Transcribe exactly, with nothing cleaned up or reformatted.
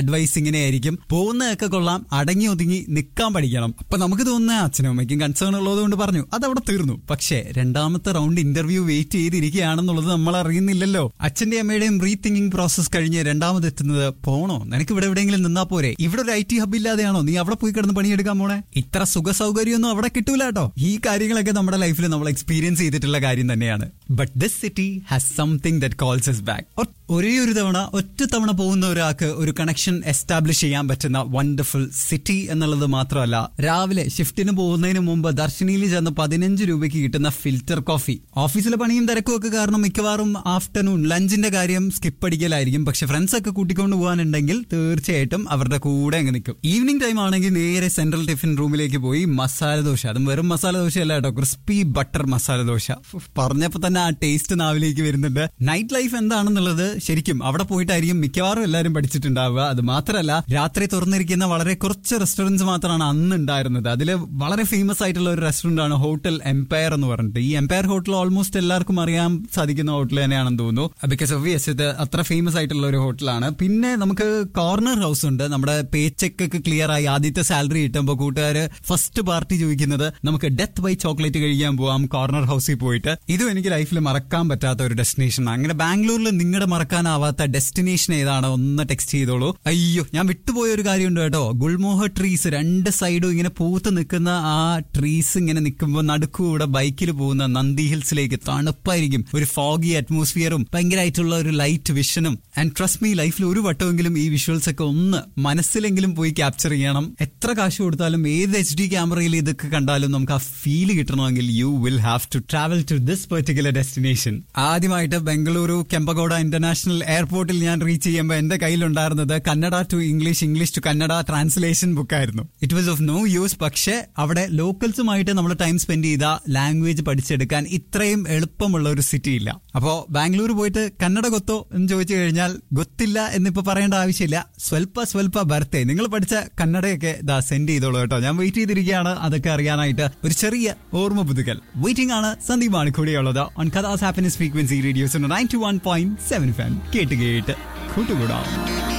Advice ഇങ്ങനെയായിരിക്കും, പോകുന്നതൊക്കെ കൊള്ളാം, അടങ്ങി ഒതുങ്ങി നിൽക്കാൻ പഠിക്കണം. അപ്പൊ നമുക്ക് തോന്നുന്ന അച്ഛനും അമ്മയ്ക്കും കൺസേൺ ഉള്ളത് കൊണ്ട് പറഞ്ഞു, അതവിടെ തീർന്നു. പക്ഷേ രണ്ടാമത്തെ റൗണ്ട് ഇന്റർവ്യൂ വെയിറ്റ് ചെയ്തിരിക്കുകയാണെന്നുള്ളത് നമ്മൾ അറിയുന്നില്ലല്ലോ. അച്ഛന്റെയും അമ്മയുടെയും റീ തിങ്കിങ് പ്രോസസ് കഴിഞ്ഞ് രണ്ടാമത് എത്തുന്നത്, പോണോ, നിനക്ക് ഇവിടെ എവിടെയെങ്കിലും നിന്നാ പോരെ, ഇവിടെ ഒരു ഐ ടി ഹബ് ഇല്ലാതെയാണോ നീ അവിടെ പോയി കിടന്ന് പണിയെടുക്കാൻ പോണേ, ഇത്ര സുഖ സൗകര്യമൊന്നും അവിടെ കിട്ടൂല കേട്ടോ. ഈ കാര്യങ്ങളൊക്കെ നമ്മുടെ ലൈഫിൽ നമ്മൾ എക്സ്പീരിയൻസ് ചെയ്തിട്ടുള്ള കാര്യം തന്നെയാണ്. But this city has something that calls us back. ഒരേ ഒരു തവണ ഒറ്റ തവണ പോകുന്ന ഒരാൾക്ക് ഒരു കണക്ഷൻ എസ്റ്റാബ്ലിഷ് ചെയ്യാൻ പറ്റുന്ന വണ്ടർഫുൾ സിറ്റി എന്നുള്ളത് മാത്രമല്ല, രാവിലെ ഷിഫ്റ്റിന് പോകുന്നതിന് മുമ്പ് ദർശനിയിൽ ചെന്ന് പതിനഞ്ച് രൂപയ്ക്ക് കിട്ടുന്ന ഫിൽറ്റർ കോഫി. ഓഫീസിലെ പണിയും തിരക്കും ഒക്കെ കാരണം മിക്കവാറും ആഫ്റ്റർനൂൺ ലഞ്ചിന്റെ കാര്യം സ്കിപ്പ് അടിക്കലായിരിക്കും. പക്ഷെ ഫ്രണ്ട്സ് ഒക്കെ കൂട്ടിക്കൊണ്ട് പോകാനുണ്ടെങ്കിൽ തീർച്ചയായിട്ടും അവരുടെ കൂടെ അങ്ങ് നിൽക്കും. ഈവനിങ് ടൈം ആണെങ്കിൽ നേരെ സെൻട്രൽ ടിഫിൻ റൂമിലേക്ക് പോയി മസാല ദോശ, അതും വെറും മസാല ദോശ അല്ല കേട്ടോ, ക്രിസ്പി ബട്ടർ മസാല ദോശ. പറഞ്ഞപ്പോ തന്നെ ആ ടേസ്റ്റ് നാവിലേക്ക് വരുന്നുണ്ട്. നൈറ്റ് ലൈഫ് എന്താണെന്നുള്ളത് ശരിക്കും അവിടെ പോയിട്ടായിരിക്കും മിക്കവാറും എല്ലാവരും പഠിച്ചിട്ടുണ്ടാവുക. അത് മാത്രമല്ല, രാത്രി തുറന്നിരിക്കുന്ന വളരെ കുറച്ച് റെസ്റ്റോറൻറ്റ്സ് മാത്രമാണ് അന്ന് ഉണ്ടായിരുന്നത്. അതിൽ വളരെ ഫേമസ് ആയിട്ടുള്ള ഒരു റെസ്റ്റോറന്റ് ആണ് ഹോട്ടൽ എംപയർ എന്ന് പറഞ്ഞിട്ട്. ഈ എംപയർ ഹോട്ടൽ ഓൾമോസ്റ്റ് എല്ലാവർക്കും അറിയാൻ സാധിക്കുന്ന ഹോട്ടൽ തന്നെയാണെന്ന് തോന്നുന്നു. ബിക്കോസ് ഓഫ് യെസ്, ഇത് അത്ര ഫേമസ് ആയിട്ടുള്ള ഒരു ഹോട്ടലാണ്. പിന്നെ നമുക്ക് കോർണർ ഹൗസ് ഉണ്ട്. നമ്മുടെ പേ ചെക്ക് ഒക്കെ ക്ലിയർ ആയി ആദ്യത്തെ സാലറി കിട്ടുമ്പോൾ കൂട്ടുകാര് ഫസ്റ്റ് പാർട്ടി ചോദിക്കുന്നത് നമുക്ക് ഡെത്ത് ബൈ ചോക്ലേറ്റ് കഴിക്കാൻ പോവാം കോർണർ ഹൗസിൽ പോയിട്ട്. ഇതും എനിക്ക് ലൈഫിൽ മറക്കാൻ പറ്റാത്ത ഒരു ഡെസ്റ്റിനേഷൻ. അങ്ങനെ ബാംഗ്ലൂരിൽ നിങ്ങളുടെ മറക്കാനാവാത്ത ഡെസ്റ്റിനേഷൻ ഏതാണ് ഒന്ന് ടെക്സ്റ്റ് ചെയ്തോളൂ. അയ്യോ, ഞാൻ വിട്ടുപോയ ഒരു കാര്യമുണ്ട് കേട്ടോ. ഗുൽമോഹർ ട്രീസ് രണ്ട് സൈഡും ഇങ്ങനെ പൂത്ത് നിൽക്കുന്ന ആ ട്രീസ് ഇങ്ങനെ നിൽക്കുമ്പോൾ നടുക്കൂടെ ബൈക്കിൽ പോകുന്ന നന്ദി ഹിൽസിലേക്ക് തണുപ്പായിരിക്കും, ഒരു ഫോഗി അറ്റ്മോസ്ഫിയറും ഭയങ്കരമായിട്ടുള്ള ഒരു ലൈറ്റ് വിഷനും. ആൻഡ് ട്രസ്റ്റ് മീ, ലൈഫിൽ ഒരു വട്ടമെങ്കിലും ഈ വിഷ്വൽസ് ഒക്കെ ഒന്ന് മനസ്സിലെങ്കിലും പോയി ക്യാപ്ചർ ചെയ്യണം. എത്ര കാശ് കൊടുത്താലും ഏത് എച്ച് ഡി ക്യാമറയിൽ ഇതൊക്കെ കണ്ടാലും നമുക്ക് ആ ഫീല് കിട്ടണമെങ്കിൽ you will have to travel to this particular destination. ആദ്യമായിട്ട് ബംഗളൂരു കെമ്പഗൌഡ ഇന്റർനാഷണൽ എയർപോർട്ടിൽ ഞാൻ റീച്ച് ചെയ്യുമ്പോൾ എന്റെ കയ്യിലുണ്ടായിരുന്നത് Kannada to English, English to Kannada translation ബുക്കായിരുന്നു. It was of no use. പക്ഷേ അവിടെ ലോക്കൽസുമായിട്ട് നമ്മൾ ടൈം സ്പെൻഡ് ചെയ്ത ലാംഗ്വേജ് പഠിച്ചെടുക്കാൻ ഇത്രയും എളുപ്പമുള്ള ഒരു സിറ്റി ഇല്ല. അപ്പോ ബാംഗ്ലൂർ പോയിട്ട് കന്നഡ ഗൊത്തോ എന്ന് ചോദിച്ചു കഴിഞ്ഞാൽ ഗൊത്തില്ല എന്നിപ്പോ പറയേണ്ട ആവശ്യമില്ല. സ്വൽപ്പ സ്വൽപ്പ ബർത്തേ, നിങ്ങൾ പഠിച്ച കന്നഡയൊക്കെ ദാ സെൻഡ് ചെയ്തോളൂ കേട്ടോ. ഞാൻ വെയിറ്റ് ചെയ്തിരിക്കുകയാണ് അതൊക്കെ അറിയാനായിട്ട്. ഒരു ചെറിയ ഓർമ്മ പുതുക്കൽ വെയിറ്റിംഗ് ആണ്. സന്ദീപാണ് കൂടെയുള്ളത് on കഥാസ് happiness frequency radios ninety one point seven fan. കേട്ട് കേട്ട് കൂട്ടുകൂടാം.